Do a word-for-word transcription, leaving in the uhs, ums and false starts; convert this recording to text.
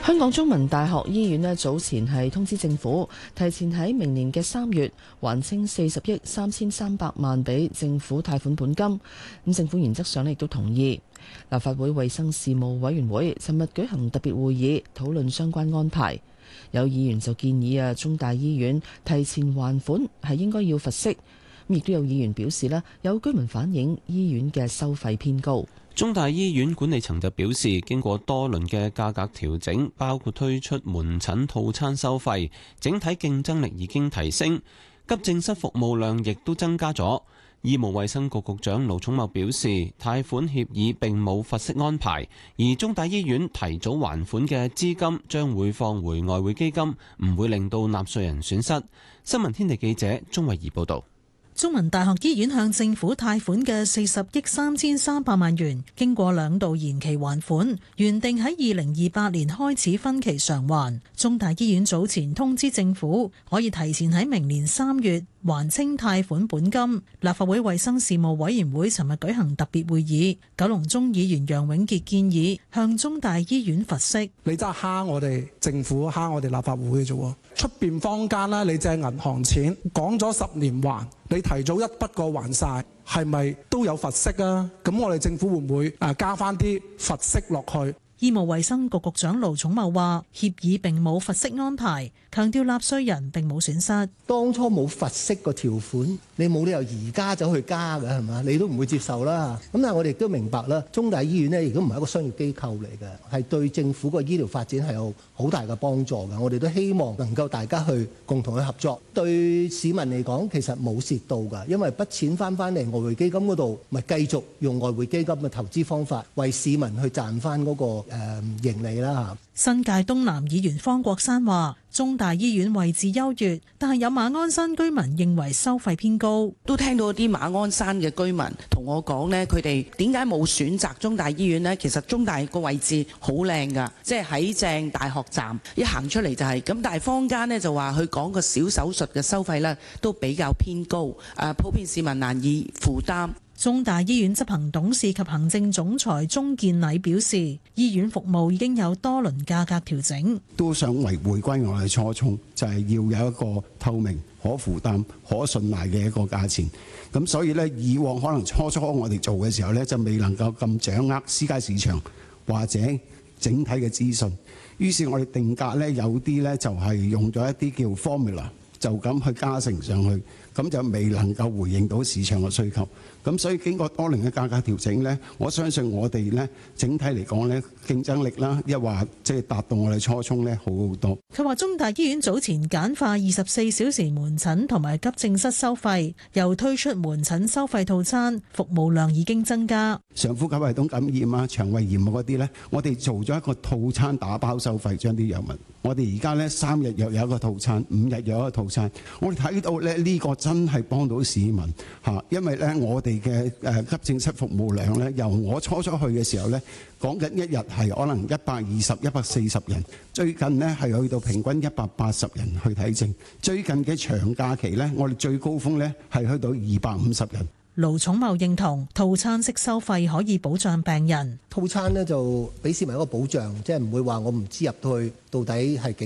香港中文大學醫院咧早前係通知政府，提前喺明年嘅三月還清四十億三千三百萬俾政府貸款本金。咁政府原則上咧亦都同意。立法會衛生事務委員會尋日舉行特別會議，討論相關安排。有議員就建議啊，中大醫院提前還款係應該要罰息。亦都有議員表示咧，有居民反映醫院嘅收費偏高。 中大醫院管理層就表示，經過多輪嘅價格調整，包括推出門診套餐收費，整體競爭力已經提升，急症室服務量亦都增加咗。醫務衛生局局長盧寵茂表示，貸款協議並冇罰息安排，而中大醫院提早還款嘅資金將會放回外匯基金，唔會令到納稅人損失。新聞天地記者鍾慧儀報道。 中文大學醫院向政府貸款嘅四十億三千三百萬元，經過兩度延期還款，原定喺二零二八年開始分期償還。中大醫院早前通知政府，可以提前喺明年三月還清貸款本金。立法會衛生事務委員會尋日舉行特別會議，九龍中議員楊永傑建議向中大醫院罰息。 你真係蝦我哋政府，蝦我哋立法會嘅啫。出邊坊間啦，你借銀行錢講咗十年還，你提早一筆過還晒，係咪都有罰息啊？咁我哋政府會唔會誒加翻啲罰息落去？ 醫務衛生局局長盧寵茂話：協議並冇罰息安排，強調納稅人並冇損失。 當初冇罰息個條款，你冇理由而家走去加㗎，係嘛？你都唔會接受啦。咁但係我哋亦都明白啦，中大醫院呢，亦都唔係一個商業機構嚟嘅，係對政府個醫療發展係有好大嘅幫助嘅。我哋都希望能夠大家去共同去合作。對市民嚟講，其實冇蝕到㗎，因為筆錢翻翻嚟外匯基金嗰度，咪繼續用外匯基金嘅投資方法，為市民去賺翻嗰個誒盈利啦。 新界東南議員方國珊話：中大醫院位置優越，但係有馬鞍山居民認為收費偏高。 都聽到啲馬鞍山嘅居民同我講呢，佢哋點解冇選擇中大醫院呢？其實中大個位置好靚㗎，即係喺正大學站一行出嚟就係、是、咁。但係坊間呢就話佢講個小手術嘅收費呢都比較偏高，誒普遍市民難以負擔。 中大醫院執行董事及行政總裁鍾建禮表示，醫院服務已經有多輪價格調整， 都想為回歸我哋初衷，就係、是、要有一個透明、可負擔、可信賴嘅一個價錢。咁所以呢，以往可能初初我哋做嘅時候呢，就未能夠咁掌握私家市場或者整體嘅資訊，於是我哋定價呢，有啲呢就係用咗一啲叫 formula，就咁去加成上去，咁就未能夠回應到市場嘅需求。咁所以經過多輪嘅價格調整呢，我相信我哋呢整體嚟講呢，競爭力啦，一話即係達到我哋初衷呢，好好多。 佢話中大醫院早前簡化二十四小時門診同埋急症室收費，又推出門診收費套餐，服務量已經增加。 上呼吸系統感染啊、腸胃炎啊嗰啲呢，我哋做咗一個套餐打包收費，將啲藥物。我哋而家呢，三日又有一個套餐，五日又有一個套餐。我哋睇到咧呢個真係幫到市民嚇，因為呢，我哋嘅誒急症室服務量呢，由我初初去嘅時候呢，講緊一日係可能一百二十、一百四十人，最近呢係去到平均一百八十人去睇症。最近嘅長假期呢，我哋最高峰呢係去到二百五十人。 盧寵茂認同套餐式收費可以保障病人， 套餐呢就俾市民一個保障，即係唔會話我唔知入到去到底係幾